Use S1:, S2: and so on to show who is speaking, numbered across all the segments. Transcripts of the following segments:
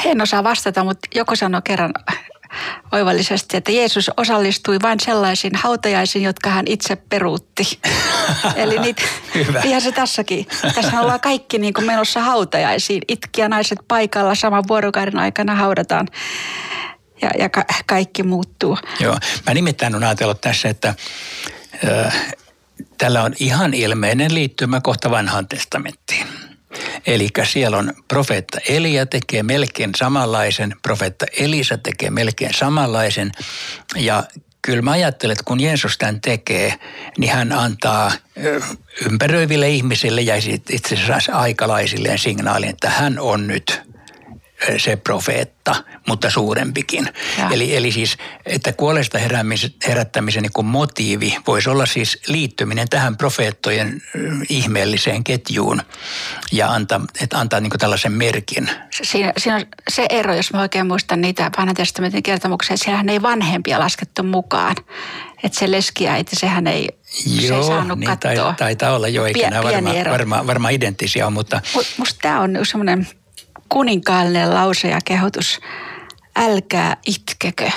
S1: En osaa vastata, mutta joku sanoi kerran oivallisesti, että Jeesus osallistui vain sellaisiin hautajaisiin, jotka hän itse peruutti. Eli niitä, ihan se tässäkin. Tässä ollaan kaikki niin kuin menossa hautajaisiin. Itkiä naiset paikalla saman vuorokauden aikana haudataan ja kaikki muuttuu.
S2: Joo, mä nimittäin olen ajatellut tässä, että tällä on ihan ilmeinen liittymä kohta Vanhaan testamenttiin. Eli siellä on profeetta Elia tekee melkein samanlaisen, profeetta Elisa tekee melkein samanlaisen. Ja kyllä mä ajattelen, että kun Jeesus tämän tekee, niin hän antaa ympäröiville ihmisille ja itse asiassa aikalaisilleen signaalin, että hän on nyt se profeetta, mutta suurempikin. Eli siis, että kuolleista herättämisen niin kuin motiivi voisi olla siis liittyminen tähän profeettojen ihmeelliseen ketjuun ja antaa niin kuin tällaisen merkin.
S1: Siinä on se ero, jos mä oikein muistan niitä Vanhan testamentin kertomuksia, että siellähän ei vanhempia laskettu mukaan. Että se leskiäiti, sehän ei saanut
S2: niin
S1: katsoa.
S2: Taitaa olla jo, eikä nämä varmaan identtisiä on, mutta...
S1: Musta tämä on semmoinen kuninkaallinen lause ja kehotus, älkää itkekö.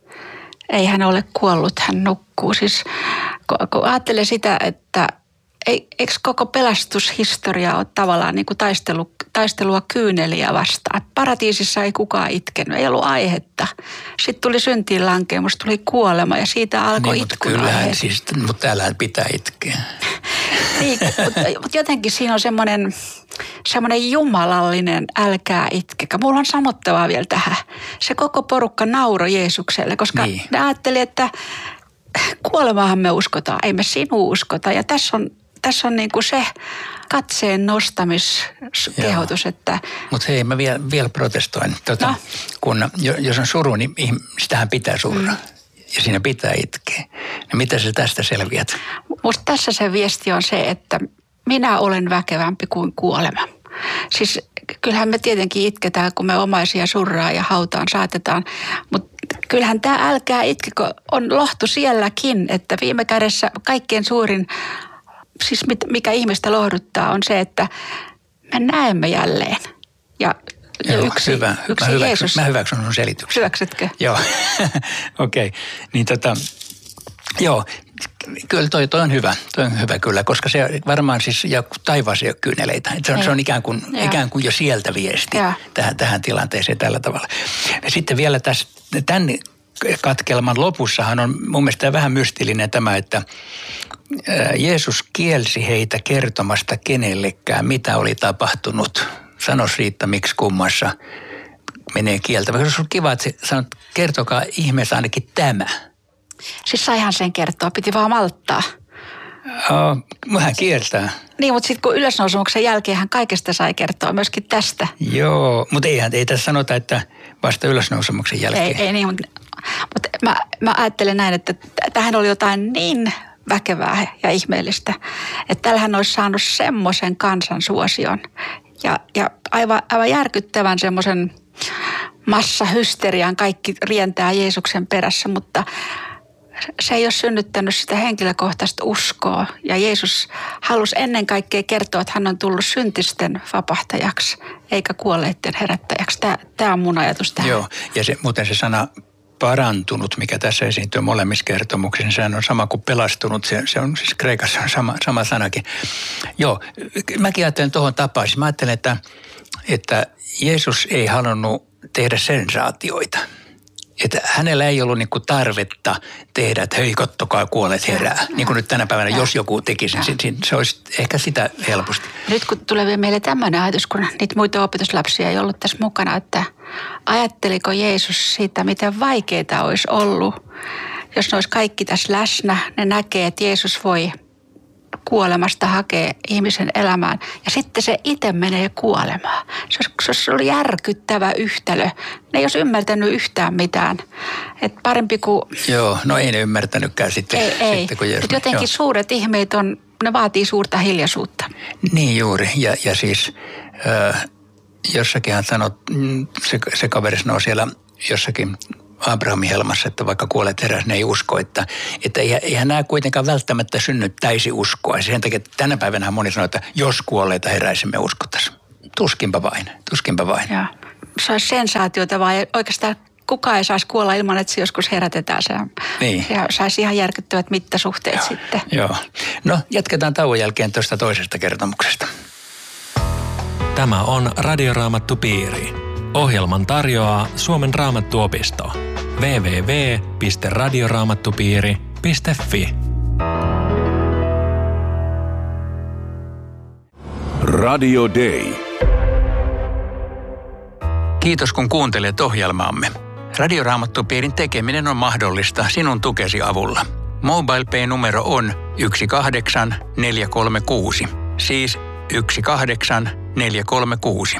S1: Ei hän ole kuollut, hän nukkuu. Siis kun ajattelee sitä, että eikö koko pelastushistoria ole tavallaan niin kuin taistelua kyyneliä vastaan. Paratiisissa ei kukaan itkenyt, ei ollut aihetta. Sitten tuli syntiin lankeemus, tuli kuolema ja siitä alkoi
S2: niin,
S1: itkun
S2: kyllähän siis, mutta täällähän pitää itkeä.
S1: Niin, mutta jotenkin siinä on semmoinen jumalallinen älkää itkekä. Mulla on sanottavaa vielä tähän. Se koko porukka nauroi Jeesukselle, koska ne ajatteli, että kuolemaahan me uskotaan, ei me sinua uskota. Ja tässä on niin kuin se katseen nostamiskehotus, että...
S2: Mutta hei, mä vielä protestoin. Kun, jos on suru, niin sitähän pitää surra. Ja siinä pitää itkeä. No mitä sä tästä selviät?
S1: Musta tässä se viesti on se, että minä olen väkevämpi kuin kuolema. Siis kyllähän me tietenkin itketään, kun me omaisia surraa ja hautaan saatetaan. Mutta kyllähän tämä älkää itkekö on lohtu sielläkin, että viime kädessä kaikkein suurin, siis mikä ihmistä lohduttaa, on se, että me näemme jälleen. Ja yksi Jeesus.
S2: Mä hyväksyn sun selityksen.
S1: Hyväksytkö?
S2: Joo, okei. Okay. Niin joo, kyllä toi on hyvä. Toi on hyvä kyllä, koska se varmaan siis, ja taivaassa ei ole kyyneleitä. Se on ikään kuin jo sieltä viesti tähän tilanteeseen tällä tavalla. Ja sitten vielä tämän katkelman lopussahan on mun mielestä vähän mystillinen tämä, että Jeesus kielsi heitä kertomasta kenellekään, mitä oli tapahtunut. Sanois Riitta, miksi kummassa menee kieltämään. Olisi kiva, että sanot, kertokaa ihmeessä ainakin tämä.
S1: Siis saihan sen kertoa, piti vaan malttaa.
S2: Hän kieltää.
S1: Niin, mutta sitten kun ylösnousemuksen jälkeen hän kaikesta sai kertoa, myöskin tästä.
S2: Joo, mutta ei tässä sanota, että vasta ylösnousemuksen jälkeen.
S1: Ei niin, mutta mä ajattelen näin, että tähän oli jotain niin väkevää ja ihmeellistä, että tällähän olisi saanut semmoisen kansansuosion ja aivan järkyttävän semmoisen massahysterian, kaikki rientää Jeesuksen perässä, mutta se ei ole synnyttänyt sitä henkilökohtaista uskoa. Ja Jeesus halusi ennen kaikkea kertoa, että hän on tullut syntisten vapahtajaksi, eikä kuolleiden herättäjäksi. Tämä on mun ajatus tähän.
S2: Joo, ja muuten se sana parantunut, mikä tässä esiintyy molemmissa kertomuksissa, sehän on sama kuin pelastunut. Se on siis kreikassa on sama sanakin. Joo, mäkin ajattelen tuohon tapaan. Siis mä ajattelen, että Jeesus ei halunnut tehdä sensaatioita. Että hänellä ei ollut niinku tarvetta tehdä, että hei, kattokaa, kuolleet herää. Niin kuin nyt tänä päivänä, jos joku tekisi, niin se olisi ehkä sitä helposti.
S1: Nyt kun tulee vielä meille tämmöinen ajatus, kun niitä muita opetuslapsia ei ollut tässä mukana, että ajatteliko Jeesus siitä, miten vaikeaa olisi ollut, jos ne olisi kaikki tässä läsnä, ne näkee, että Jeesus voi kuolemasta hakea ihmisen elämään. Ja sitten se itse menee kuolemaan. Se olisi ollut järkyttävä yhtälö. Ne ei olisi ymmärtänyt yhtään mitään. Et parempi kuin...
S2: Joo, no ei ne ymmärtänytkään sitten.
S1: Ei.
S2: Sitten, kun Jeesus...
S1: Jotenkin suuret ihmeet ne vaatii suurta hiljaisuutta.
S2: Niin juuri. Ja siis jossakin hän sanoi, se kaveri sanoo siellä jossakin Abrahamin helmassa, että vaikka kuolet heräs, ne ei usko, että eihän nämä kuitenkaan välttämättä synnyttäisi uskoa. Sen takia, että tänä päivänä moni sanoo, että jos kuolleita heräisimme uskottaisiin. Tuskinpa vain.
S1: Ja se olisi sensaatiota, vai oikeastaan kukaan ei saisi kuolla ilman, että se joskus herätetään.
S2: Niin.
S1: Ja saisi ihan järkyttävät mittasuhteet sitten.
S2: Joo. No, jatketaan tauon jälkeen tuosta toisesta kertomuksesta.
S3: Tämä on Radioraamattupiiri. Ohjelman tarjoaa Suomen Raamattuopisto. www.radioraamattupiiri.fi.
S4: Radio Day.
S2: Kiitos kun kuuntelet ohjelmaamme. Radioraamattupiirin tekeminen on mahdollista sinun tukesi avulla. MobilePay-numero on 18436. Siis 18436.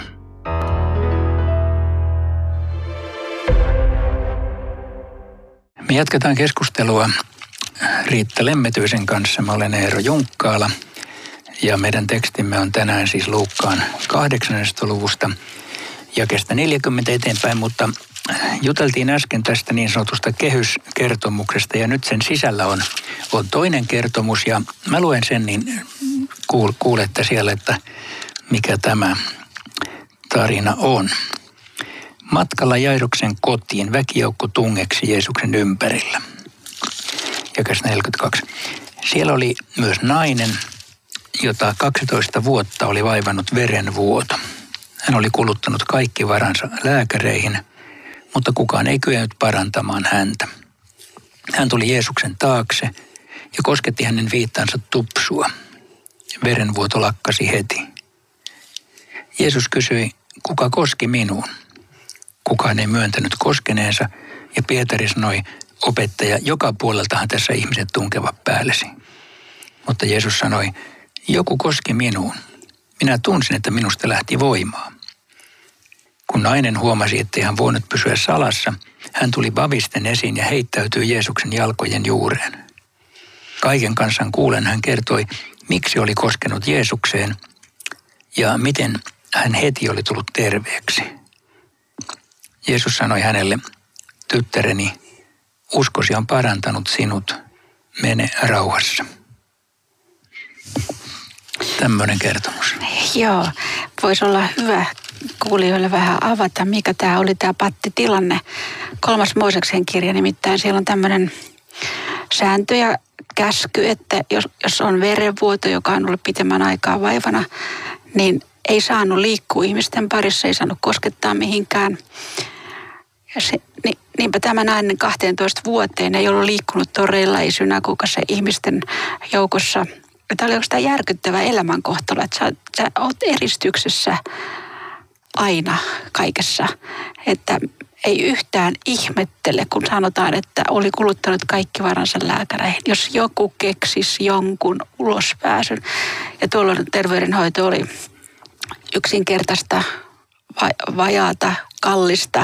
S2: Me jatketaan keskustelua Riitta Lemmetyisen kanssa. Mä olen Eero Junkkaala ja meidän tekstimme on tänään siis Luukkaan 8. luvusta jakeesta 40 eteenpäin, mutta juteltiin äsken tästä niin sanotusta kehyskertomuksesta ja nyt sen sisällä on toinen kertomus ja mä luen sen, niin kuulette siellä, että mikä tämä tarina on. Matkalla Jairoksen kotiin väkijoukko tungeksi Jeesuksen ympärillä. Jakeessa 42. Siellä oli myös nainen, jota 12 vuotta oli vaivannut verenvuoto. Hän oli kuluttanut kaikki varansa lääkäreihin, mutta kukaan ei kyennyt parantamaan häntä. Hän tuli Jeesuksen taakse ja kosketti hänen viittansa tupsua. Verenvuoto lakkasi heti. Jeesus kysyi, kuka koski minuun? Kukaan ei myöntänyt koskeneensa ja Pietari sanoi, opettaja, joka puoleltahan tässä ihmiset tunkevat päällesi. Mutta Jeesus sanoi, joku koski minuun. Minä tunsin, että minusta lähti voimaa. Kun nainen huomasi, ettei hän voinut pysyä salassa, hän tuli vavisten esiin ja heittäytyi Jeesuksen jalkojen juureen. Kaiken kansan kuulen hän kertoi, miksi oli koskenut Jeesukseen ja miten hän heti oli tullut terveeksi. Jeesus sanoi hänelle, tyttäreni, uskosi on parantanut sinut, mene rauhassa. Tämmöinen kertomus.
S1: Joo, voisi olla hyvä kuulijoille vähän avata, mikä tämä oli tämä pattitilanne. 3. Mooseksen kirja, nimittäin siellä on tämmöinen sääntö ja käsky, että jos on verenvuoto, joka on ollut pitemmän aikaa vaivana, niin ei saanut liikkua ihmisten parissa, ei saanut koskettaa mihinkään. Niinpä tämä nainen 12 vuoteen ei ollut liikkunut toreilla, ei synagogassa ihmisten joukossa. Tämä oli oikeastaan järkyttävä elämänkohtalo, että sä oot eristyksessä aina kaikessa. Että ei yhtään ihmettele, kun sanotaan, että oli kuluttanut kaikki varansa lääkäreihin. Jos joku keksisi jonkun ulospääsyn. Ja tuolloin terveydenhoito oli yksinkertaista, vajaata, kallista.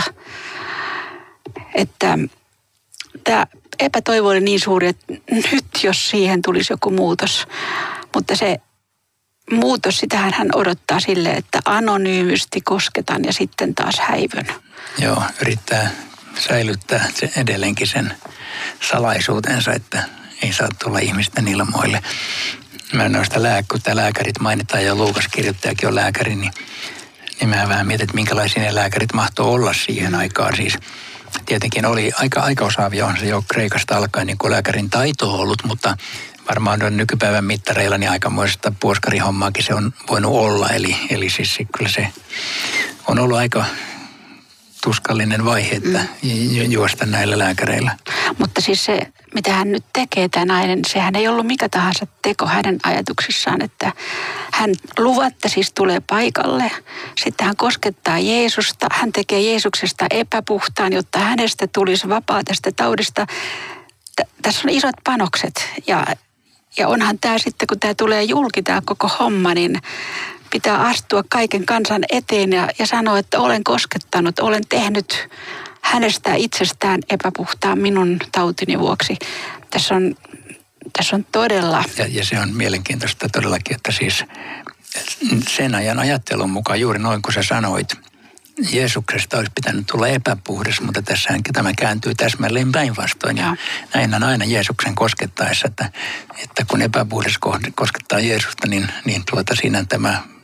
S1: Että tämä epätoivo oli niin suuri, että nyt jos siihen tulisi joku muutos. Mutta se muutos, sitähän hän odottaa sille, että anonyymisti kosketan ja sitten taas häivyn.
S2: Joo, yrittää säilyttää se edelleenkin sen salaisuutensa, että ei saa tulla ihmisten ilmoille. Mä noista kun tämä lääkärit mainitaan ja Luukas kirjoittajakin on lääkäri, niin mä vähän mietin, että minkälaisia ne lääkärit mahtoi olla siihen aikaan. Siis tietenkin oli aika osaavia, on se jo Kreikasta alkaen niin kuin lääkärin taito ollut, mutta varmaan nykypäivän mittareilla niin aikamoista puoskarihommaakin se on voinut olla. Eli siis kyllä se on ollut aika tuskallinen vaihe, että juosta näillä lääkäreillä.
S1: Mutta siis se, mitä hän nyt tekee, tämä nainen, sehän ei ollut mikä tahansa teko hänen ajatuksissaan, että hän luvatta siis tulee paikalle, sitten hän koskettaa Jeesusta, hän tekee Jeesuksesta epäpuhtaan, jotta hänestä tulisi vapaa tästä taudista. Tässä on isot panokset ja onhan tämä sitten, kun tämä tulee julki, tämä koko homma, niin pitää astua kaiken kansan eteen ja sanoa, että olen koskettanut, olen tehnyt hänestä itsestään epäpuhtaan minun tautini vuoksi. Tässä on todella...
S2: Ja se on mielenkiintoista todellakin, että siis sen ajan ajattelun mukaan juuri noin kuin sä sanoit, Jeesuksesta olisi pitänyt tulla epäpuhdas, mutta tässähän tämä kääntyy täsmälleen päinvastoin. Ja näin aina Jeesuksen koskettaessa, että kun epäpuhdas koskettaa Jeesusta, niin siinä tämä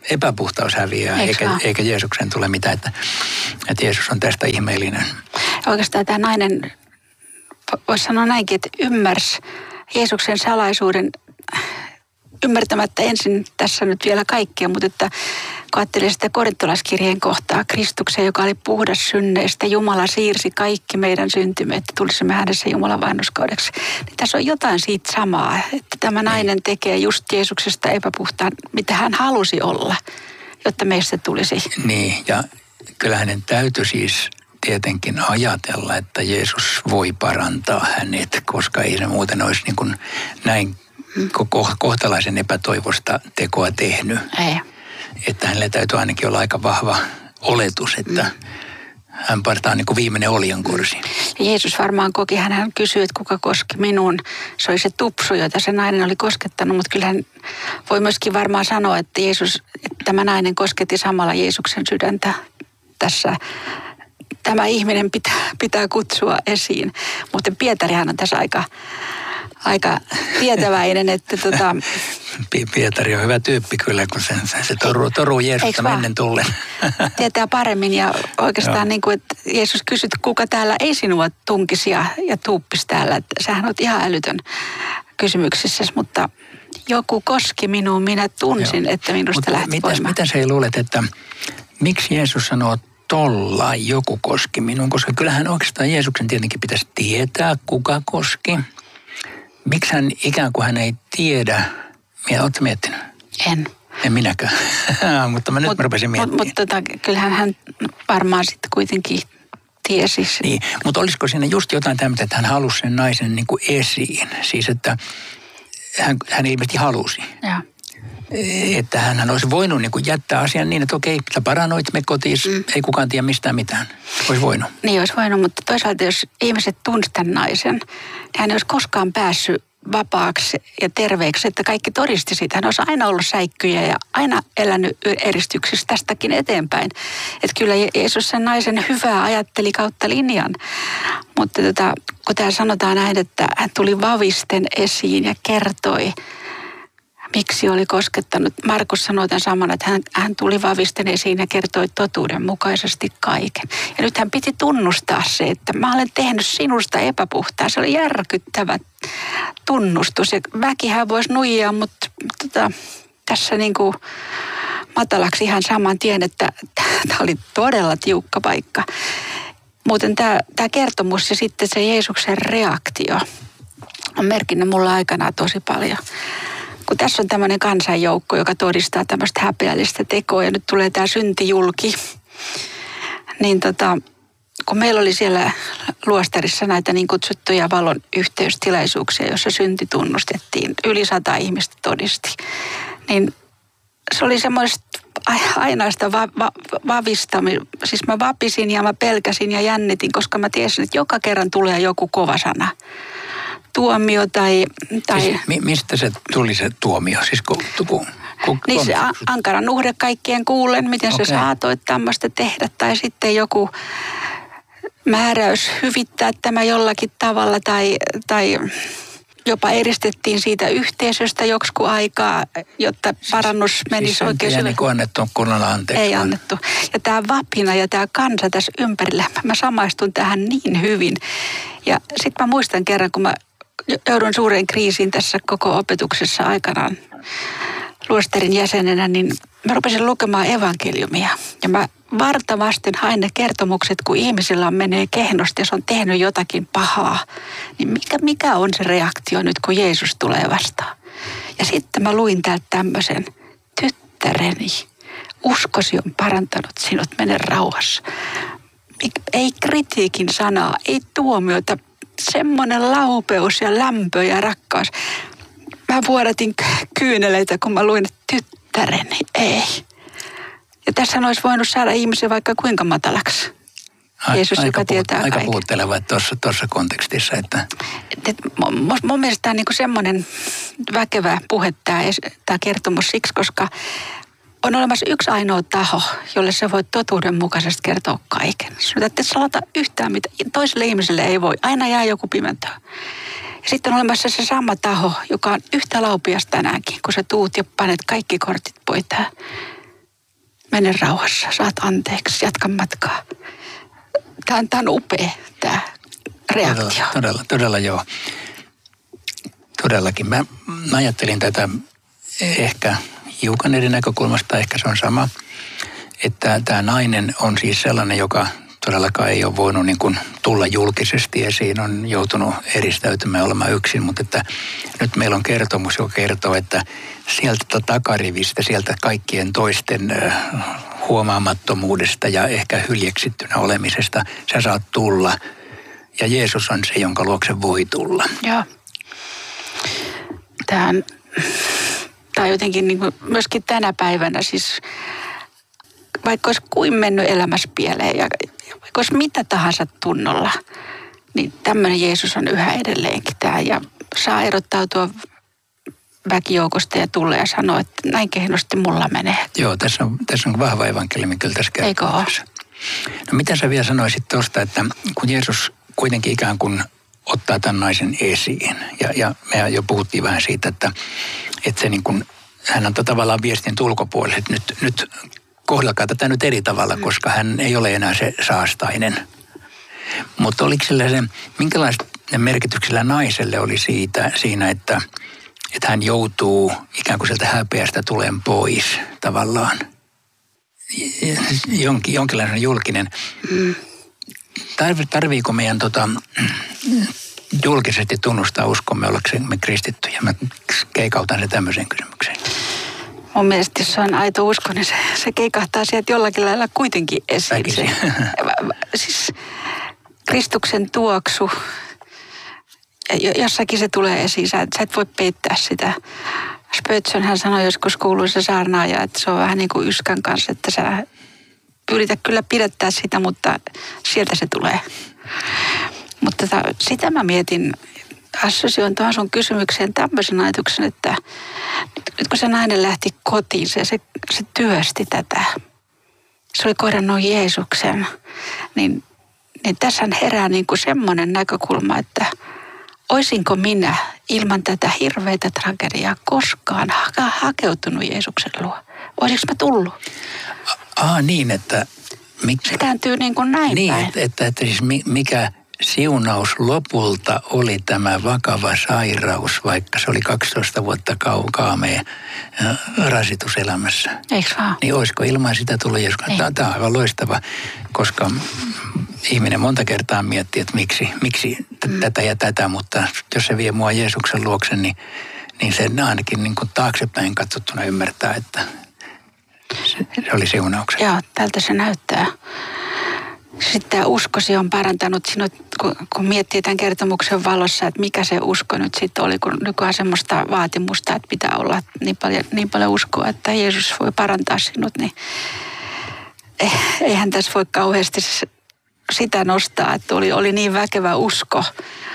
S2: epäpuhtaus häviää, eikä Jeesuksen tule mitään, että Jeesus on tästä ihmeellinen.
S1: Oikeastaan tämä nainen, voisi sanoa näinkin, että ymmärsi Jeesuksen salaisuuden ymmärtämättä ensin tässä nyt vielä kaikkea, mutta että kun ajattelee sitä korintolaiskirjeen kohtaa, Kristuksen, joka oli puhdas synneistä, Jumala siirsi kaikki meidän syntymme, että tulisimme hänessä Jumalan vainoskaudeksi. Niin tässä on jotain siitä samaa, että tämä nainen tekee just Jeesuksesta epäpuhtaan, mitä hän halusi olla, jotta meistä tulisi.
S2: Niin, ja kyllä hänen täytyy siis tietenkin ajatella, että Jeesus voi parantaa hänet, koska ei se muuten olisi niin kuin näin kohtalaisen epätoivosta tekoa tehnyt.
S1: Ei.
S2: Että hänellä täytyy ainakin olla aika vahva oletus, että hän partaa niin kuin viimeinen oljenkorsi.
S1: Ja Jeesus varmaan koki, hän kysyi, että kuka koski minun. Se oli se tupsu, jota se nainen oli koskettanut, mutta kyllä hän voi myöskin varmaan sanoa, että tämä nainen kosketti samalla Jeesuksen sydäntä tässä. Tämä ihminen pitää kutsua esiin. Mutta Pietarihan on tässä aika tietäväinen, että
S2: Pietari on hyvä tyyppi kyllä, kun se toruu Jeesusta mennen tullen.
S1: Tietää paremmin ja oikeastaan niin kuin, että Jeesus kysyi, kuka täällä ei sinua tunkisi ja tuuppisi täällä. Että sähän olet ihan älytön kysymyksessä, mutta joku koski minuun, minä tunsin, että minusta lähti voimaan.
S2: Mitä sä luulet, että miksi Jeesus sanoo tolla joku koski minuun? Koska kyllähän oikeastaan Jeesuksen tietenkin pitäisi tietää, kuka koski. Miksi hän ikään kuin hän ei tiedä? Oletko miettinyt? En minäkään, mutta mä rupesin miettimään.
S1: Mutta kyllähän hän varmaan sitten kuitenkin tiesi.
S2: Niin, mutta olisiko siinä just jotain tämmöistä, että hän halusi sen naisen niin kuin esiin? Siis, että hän ilmeisesti halusi.
S1: Joo.
S2: Että hän olisi voinut niin kuin jättää asian niin, että okei, sä paranoit, me kotiin, ei kukaan tiedä mistään mitään. Olisi voinut.
S1: Niin olisi voinut, mutta toisaalta jos ihmiset tunsi tämän naisen, niin hän ei olisi koskaan päässyt vapaaksi ja terveeksi, että kaikki todisti siitä. Hän olisi aina ollut säikkyjä ja aina elänyt eristyksissä tästäkin eteenpäin. Että kyllä Jeesus sen naisen hyvää ajatteli kautta linjan. Mutta kun täällä sanotaan näin, että hän tuli vavisten esiin ja kertoi, miksi oli koskettanut. Markus sanoi tämän saman, että hän tuli vavisten esiin ja kertoi totuudenmukaisesti kaiken. Ja nyt hän piti tunnustaa se, että mä olen tehnyt sinusta epäpuhtaa. Se oli järkyttävä tunnustus. Ja väkihän voisi nuijaa, mutta tässä niin kuin matalaksi ihan saman tien, että tämä oli todella tiukka paikka. Muuten tämä kertomus ja sitten se Jeesuksen reaktio on merkinnyt mulla aikanaan tosi paljon. Kun tässä on tämmöinen kansanjoukko, joka todistaa tämmöistä häpeällistä tekoa ja nyt tulee tämä syntijulki, niin kun meillä oli siellä luostarissa näitä niin kutsuttuja valon yhteystilaisuuksia, jossa synti tunnustettiin, yli 100 ihmistä todisti, niin se oli semmoista ainaista vavistamista. Siis mä vapisin ja mä pelkäsin ja jännitin, koska mä tiesin, että joka kerran tulee joku kova sana. Tuomio tai
S2: siis mistä se tuli se tuomio? Siis
S1: niin se ankaran uhre kaikkien kuulen, miten se saatoit tämmöistä tehdä. Tai sitten joku määräys hyvittää tämä jollakin tavalla tai jopa eristettiin siitä yhteisöstä joksikin aikaa, jotta parannus menisi oikein syvään.
S2: Niin kuin annettu kunnolla anteeksi.
S1: Ei annettu. Ja tämä vapina ja tämä kansa tässä ympärillä, mä samaistun tähän niin hyvin. Ja sitten mä muistan kerran, kun mä joudun suureen kriisiin tässä koko opetuksessa aikanaan luostarin jäsenenä, niin mä rupesin lukemaan evankeliumia. Ja mä vartavasten hain ne kertomukset, kun ihmisillä menee kehnosti ja se on tehnyt jotakin pahaa. Niin mikä on se reaktio nyt, kun Jeesus tulee vastaan? Ja sitten mä luin täältä tämmöisen, tyttäreni, uskosi on parantanut sinut, mene rauhassa. Ei kritiikin sanaa, ei tuomiota, semmoinen laupeus ja lämpö ja rakkaus. Mä vuodatin kyyneleitä, kun mä luin, että tyttäreni, ei. Ja tässä olisi voinut saada ihmisiä vaikka kuinka matalaksi. Jeesus, joka tietää kaiken.
S2: Aika puhutteleva tuossa kontekstissa. Että
S1: mun mielestä tämä on niin semmoinen väkevä puhe tämä kertomus siksi, koska on olemassa yksi ainoa taho, jolle sä voit totuudenmukaisesti kertoa kaiken. Sinun et salata yhtään, mitä toiselle ihmiselle ei voi. Aina jää joku pimentö. Ja sitten on olemassa se sama taho, joka on yhtä laupias tänäänkin, kun sä tuut ja panet kaikki kortit poitaan. mene rauhassa, saat anteeksi, jatka matkaa. Tämä on upea, tämä reaktio.
S2: Todella joo. Todellakin. Mä ajattelin tätä ehkä hiukan eri näkökulmasta, ehkä se on sama, että tämä nainen on siis sellainen, joka todellakaan ei ole voinut niin kuin tulla julkisesti esiin, on joutunut eristäytymään olemaan yksin, mutta että nyt meillä on kertomus, joka kertoo, että sieltä takarivistä, sieltä kaikkien toisten huomaamattomuudesta ja ehkä hyljeksittynä olemisesta sä saat tulla. Ja Jeesus on se, jonka luokse voi tulla.
S1: Joo. Tämä on jotenkin niin kuin myöskin tänä päivänä siis, vaikka olisi kuin mennyt elämässä pieleen ja vaikka olisi mitä tahansa tunnolla, niin tämmöinen Jeesus on yhä edelleenkin tämä ja saa erottautua väkijoukosta ja tulla ja sanoa, että näin kehnosti mulla menee.
S2: Joo, tässä on vahva evankeliumi kyllä tässä kertomuksessa. No mitä sä vielä sanoisit tuosta, että kun Jeesus kuitenkin ikään kuin ottaa tämän naisen esiin ja me jo puhuttiin vähän siitä, että se niin kuin, hän antaa tavallaan viestin ulkopuolelle, että nyt kohdelkaa tätä nyt eri tavalla, koska hän ei ole enää se saastainen. Mutta oliko sillä se, minkälaista merkityksellä naiselle oli siinä, että hän joutuu ikään kuin sieltä häpeästä tuleen pois tavallaan. Jonkinlainen julkinen. Tarviiko meidän julkisesti tunnustaa uskomme ollaksemme kristittyjä? Mä keikautan se tämmöiseen kysymykseen.
S1: Mun mielestä, jos se on aito usko, niin se keikahtaa sieltä jollakin lailla kuitenkin esiin. Siis Kristuksen tuoksu, jossakin se tulee esiin, sä et voi peittää sitä. Spötsön hän sanoi joskus kuuluisa saarnaaja, että se on vähän niin kuin yskän kanssa, että sä yrität kyllä pidättää sitä, mutta sieltä se tulee. Mutta sitä mä mietin, assosioin tuohon sun kysymykseen tämmöisen ajatuksen, että nyt kun se nainen lähti kotiin, se työsti tätä. Se oli kohdannut Jeesuksen, niin tässä herää niin kuin semmoinen näkökulma, että oisinko minä ilman tätä hirveätä tragediaa koskaan hakeutunut Jeesuksen luo? Oisinko mä tullut?
S2: Niin, että
S1: se kääntyy niin kuin näin
S2: niin,
S1: päin.
S2: että siis mikä siunaus lopulta oli tämä vakava sairaus, vaikka se oli 12 vuotta kaamea rasitus elämässä.
S1: Eikö vaan?
S2: Niin olisiko ilman sitä tullut Jeesus? Tämä on aivan loistava, koska ihminen monta kertaa miettii, että miksi tätä ja tätä, mutta jos se vie mua Jeesuksen luokse, niin se ainakin niin kuin taaksepäin katsottuna ymmärtää, että se oli siunauksen.
S1: Joo, tältä se näyttää. Sitten tämä uskosi on parantanut sinut, kun miettii tämän kertomuksen valossa, että mikä se usko nyt sitten oli, kun nykyään semmoista vaatimusta, että pitää olla niin paljon uskoa, että Jeesus voi parantaa sinut, niin eihän tässä voi kauheasti sitä nostaa, että oli niin väkevä usko.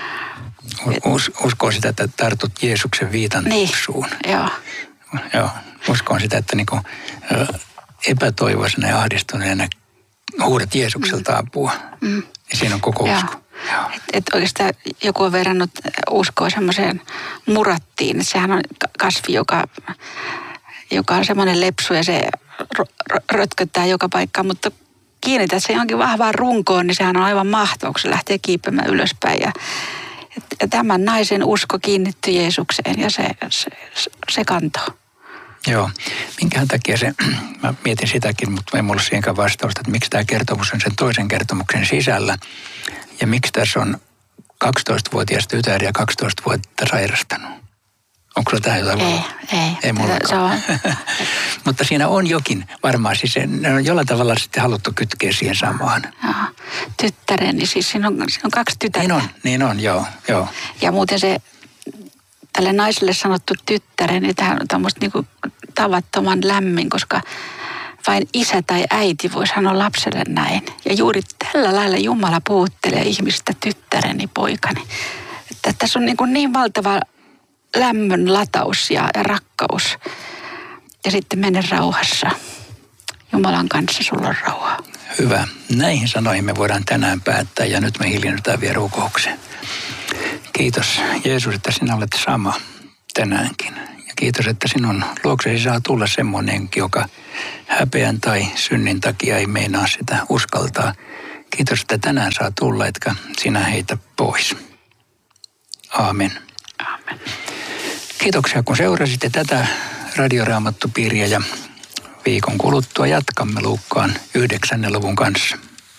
S2: Uskoo sitä, että tartut Jeesuksen viitan suun. Joo. Uskon sitä, että niinku epätoivoisena ja ahdistuneena huudat Jeesukselta apua. Ja siinä on koko usko.
S1: Et oikeastaan joku on verrannut uskoa semmoiseen murattiin. Sehän on kasvi, joka on semmoinen lepsu ja se rötköttää joka paikkaan, mutta kiinnität se johonkin vahvaan runkoon, niin sehän on aivan mahtavaa, kun se lähtee kiipeämään ylöspäin. Ja tämän naisen usko kiinnittyi Jeesukseen ja se kantoi.
S2: Joo. Minkähän takia mä mietin sitäkin, mutta ei mulla siihenkään vastausta, että miksi tämä kertomus on sen toisen kertomuksen sisällä ja miksi tässä on 12-vuotias tytär ja 12 vuotta sairastanut. Onko sulla tähän jotain? Ei mullakaan. Mutta siinä on jokin varmaan, siis ne on jollain tavalla sitten haluttu kytkeä siihen samaan.
S1: Joo. Tyttäreni, siis siinä on 2 tytärtä.
S2: Niin on, joo.
S1: Ja muuten se tälle naiselle sanottu tyttären, niin tämähän on tämmöistä niin kuin tavattoman lämmin, koska vain isä tai äiti voi sanoa lapselle näin. Ja juuri tällä lailla Jumala puhuttelee ihmistä tyttäreni, poikani. Että tässä on niin valtava lämmön lataus ja rakkaus. Ja sitten mene rauhassa. Jumalan kanssa sulla on rauha.
S2: Hyvä. Näihin sanoihin me voidaan tänään päättää ja nyt me hiljennytään vielä rukoukseen. Kiitos Jeesus, että sinä olet sama tänäänkin. Ja kiitos, että sinun luoksesi saa tulla semmoinen, joka häpeän tai synnin takia ei meinaa sitä uskaltaa. Kiitos, että tänään saa tulla, etkä sinä heitä pois. Aamen.
S1: Aamen.
S2: Kiitoksia, kun seurasitte tätä Radioraamattupiiriä ja viikon kuluttua jatkamme Luukkaan 9. luvun kanssa.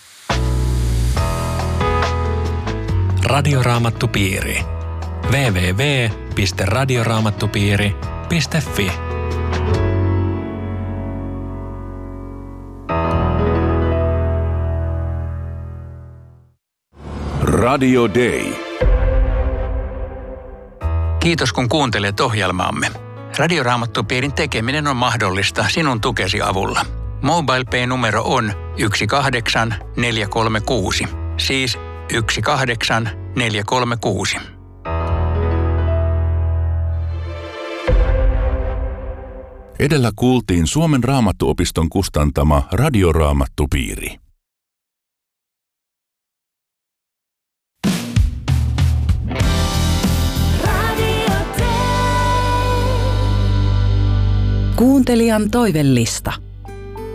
S3: Radioraamattupiiri. www.radioraamattupiiri.fi
S4: Radio Day.
S2: Kiitos, kun kuuntelet ohjelmaamme. Radioraamattupiirin tekeminen on mahdollista sinun tukesi avulla. MobilePay-numero on 18436, siis 18436.
S4: Edellä kuultiin Suomen Raamattuopiston kustantama Radioraamattupiiri.
S5: Kuuntelijan toivellista.